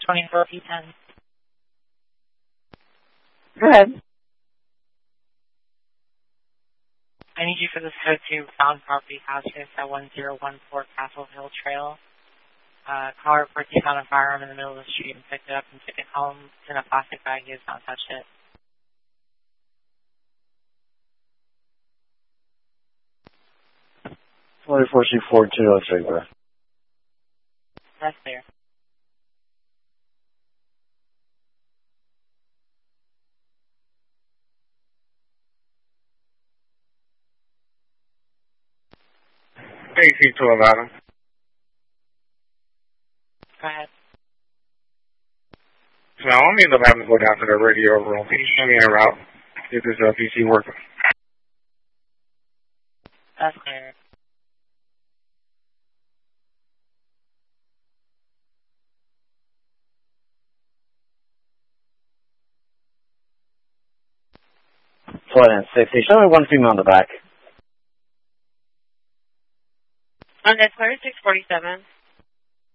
24 P10. Go ahead. I need you for this code to found property house at 1014 Castle Hill Trail. Caller reports he found a firearm in the middle of the street and picked it up and took it home. It's in a plastic bag. He has not touched it. That's clear. AC-12 Adam. Go ahead. So I'm going to end up having to go down to the radio room. Can you show me a route? If this PC working. That's clear. Flight and safety. Show me one female in the back. Okay, clear 647.